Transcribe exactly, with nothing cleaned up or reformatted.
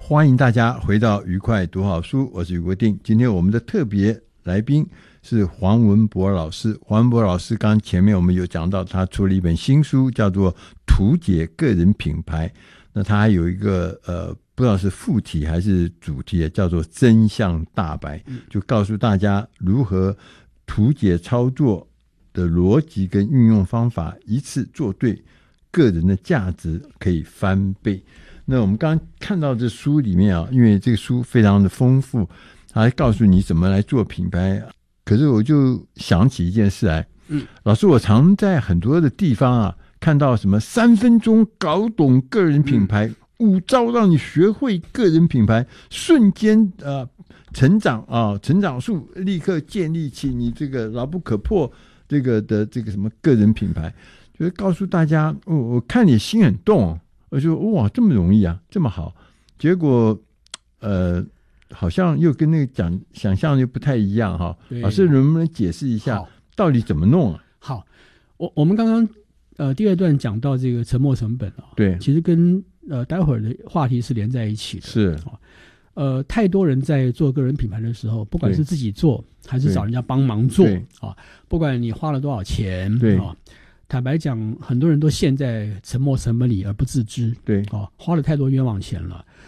欢迎大家回到愉快读好书，我是余国定。今天我们的特别来宾是黄文博老师。黄文博老师刚前面我们有讲到，他出了一本新书叫做《图解个人品牌》，那他还有一个呃不知道是副题还是主题，叫做真相大白，就告诉大家如何图解操作的逻辑跟运用方法，一次做对，个人的价值可以翻倍。那我们刚刚看到这书里面啊，因为这个书非常的丰富，它还告诉你怎么来做品牌。可是我就想起一件事来，嗯，老师，我常在很多的地方啊看到什么三分钟搞懂个人品牌，嗯、五招让你学会个人品牌，瞬间呃成长啊，成长树立刻建立起你这个牢不可破这个的这个什么个人品牌，就是告诉大家，哦、我看你心很动。我就哇，这么容易啊，这么好，结果呃，好像又跟那个讲想象又不太一样哈。老师能不能解释一下到底怎么弄啊？ 好，我我们刚刚呃第二段讲到这个沉没成本啊， 对， 其实跟呃待会儿的话题是连在一起的。 是啊， 呃，太多人在做个人品牌的时候，不管是自己做还是找人家帮忙做啊，不管你花了多少钱， 对啊。坦白讲，很多人都陷在沉没成本里而不自知。 对， 哦，花了太多冤枉钱了。